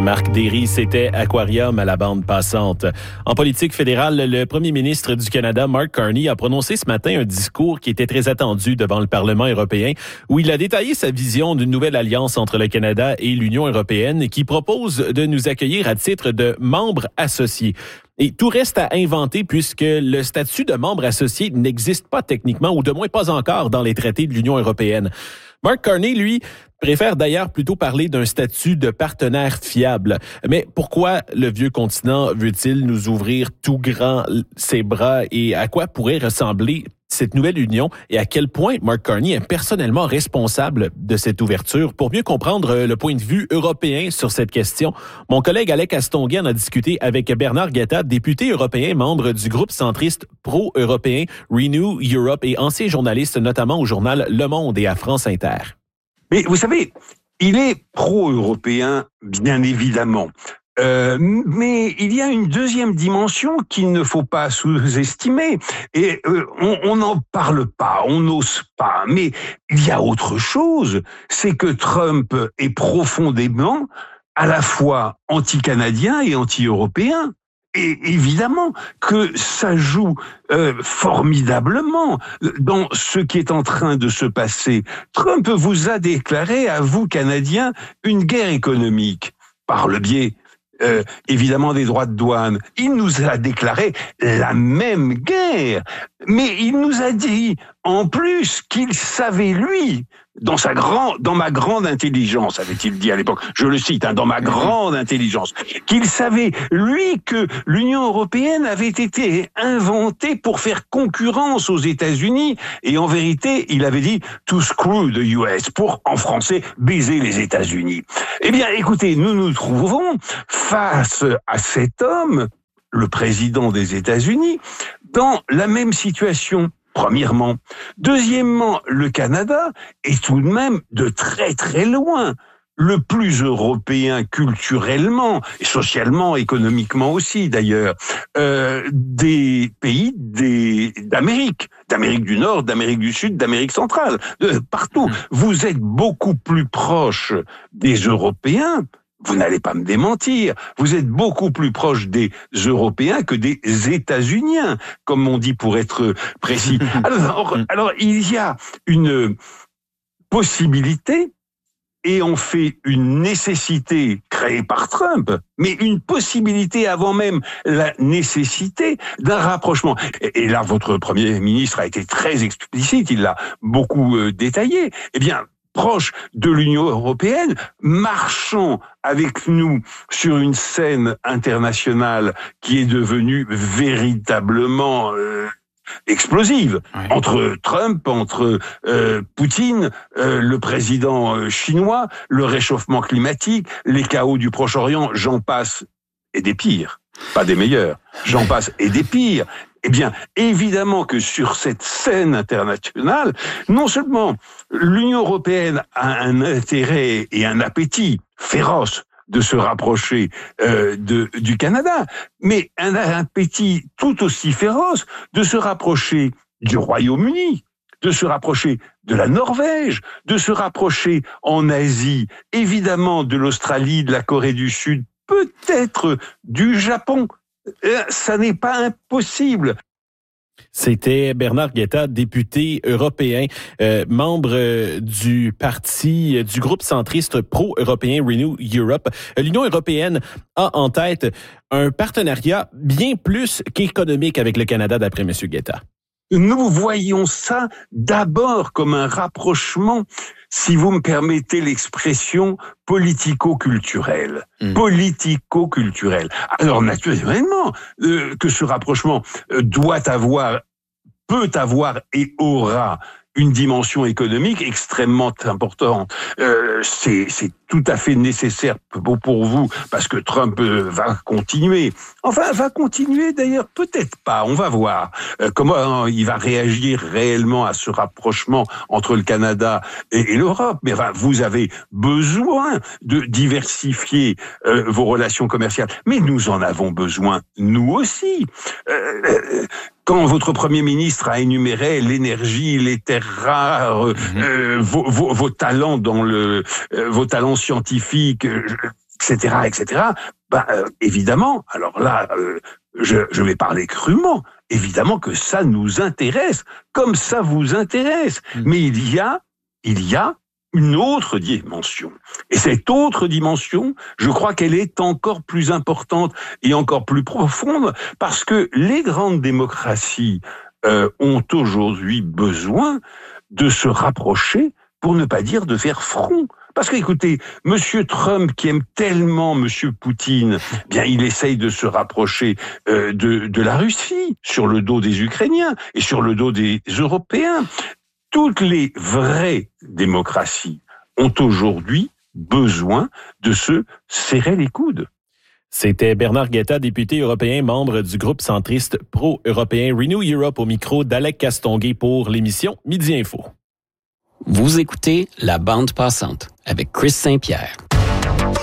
Marc Derry, c'était Aquarium à la bande passante. En politique fédérale, le premier ministre du Canada, Mark Carney, a prononcé ce matin un discours qui était très attendu devant le Parlement européen, où il a détaillé sa vision d'une nouvelle alliance entre le Canada et l'Union européenne qui propose de nous accueillir à titre de membres associés. Et tout reste à inventer puisque le statut de membre associé n'existe pas techniquement, ou de moins pas encore dans les traités de l'Union européenne. Mark Carney, lui, préfère d'ailleurs plutôt parler d'un statut de partenaire fiable. Mais pourquoi le vieux continent veut-il nous ouvrir tout grand ses bras et à quoi pourrait ressembler cette nouvelle union et à quel point Mark Carney est personnellement responsable de cette ouverture? Pour mieux comprendre le point de vue européen sur cette question, mon collègue Alec Astonguet en a discuté avec Bernard Guetta, député européen, membre du groupe centriste pro-européen Renew Europe et ancien journaliste notamment au journal Le Monde et à France Inter. Mais vous savez, il est pro-européen, bien évidemment. Mais il y a une deuxième dimension qu'il ne faut pas sous-estimer. Et on n'en parle pas, on n'ose pas. Mais il y a autre chose, c'est que Trump est profondément à la fois anti-canadien et anti-européen. Et évidemment que ça joue formidablement dans ce qui est en train de se passer. Trump vous a déclaré, à vous, Canadiens, une guerre économique par le biais évidemment des droits de douane. Il nous a déclaré la même guerre, mais il nous a dit en plus qu'il savait, lui, dans ma grande intelligence, avait-il dit à l'époque, je le cite, dans ma grande intelligence, qu'il savait, lui, que l'Union européenne avait été inventée pour faire concurrence aux États-Unis, et en vérité, il avait dit to screw the US, pour, en français, baiser les États-Unis. Eh bien, écoutez, nous nous trouvons face à cet homme, le président des États-Unis, dans la même situation. Premièrement. Deuxièmement, le Canada est tout de même de très très loin le plus européen culturellement, et socialement, économiquement aussi d'ailleurs, des pays d'Amérique du Nord, d'Amérique du Sud, d'Amérique centrale, partout. Vous êtes beaucoup plus proche des Européens. Vous n'allez pas me démentir. Vous êtes beaucoup plus proche des Européens que des États-Uniens, comme on dit pour être précis. Alors, il y a une possibilité, et on fait une nécessité créée par Trump, mais une possibilité avant même la nécessité d'un rapprochement. Et là, votre Premier ministre a été très explicite, il l'a beaucoup détaillé. Eh bien, proche de l'Union européenne, marchant avec nous sur une scène internationale qui est devenue véritablement explosive. Oui. Entre Trump, entre Poutine, le président chinois, le réchauffement climatique, les chaos du Proche-Orient, j'en passe, et des pires, pas des meilleurs, j'en passe et des pires. Eh bien, évidemment que sur cette scène internationale, non seulement l'Union européenne a un intérêt et un appétit féroce de se rapprocher du Canada, mais un appétit tout aussi féroce de se rapprocher du Royaume-Uni, de se rapprocher de la Norvège, de se rapprocher en Asie, évidemment de l'Australie, de la Corée du Sud, peut-être du Japon. Ça n'est pas impossible. C'était Bernard Guetta, député européen, membre du parti, du groupe centriste pro-européen Renew Europe. L'Union européenne a en tête un partenariat bien plus qu'économique avec le Canada, d'après M. Guetta. Nous voyons ça d'abord comme un rapprochement, si vous me permettez l'expression, politico-culturel. Politico-culturel. Alors naturellement que ce rapprochement peut avoir et aura une dimension économique extrêmement importante. C'est tout à fait nécessaire pour vous, parce que Trump va continuer. Enfin, va continuer d'ailleurs, peut-être pas, on va voir comment il va réagir réellement à ce rapprochement entre le Canada et l'Europe. Mais enfin, vous avez besoin de diversifier vos relations commerciales. Mais nous en avons besoin, nous aussi. Quand votre Premier ministre a énuméré l'énergie, les terres rares, vos talents vos talents scientifiques, etc., etc. Évidemment, alors là, je vais parler crûment, évidemment que ça nous intéresse, comme ça vous intéresse. Mais il y a une autre dimension. Et cette autre dimension, je crois qu'elle est encore plus importante et encore plus profonde, parce que les grandes démocraties ont aujourd'hui besoin de se rapprocher, pour ne pas dire de faire front. Parce que, écoutez, Monsieur Trump, qui aime tellement Monsieur Poutine, bien, il essaye de se rapprocher de la Russie, sur le dos des Ukrainiens et sur le dos des Européens. Toutes les vraies démocraties ont aujourd'hui besoin de se serrer les coudes. C'était Bernard Guetta, député européen, membre du groupe centriste pro-européen Renew Europe, au micro d'Alec Castonguay pour l'émission Midi Info. Vous écoutez La Bande Passante avec Chris Saint-Pierre.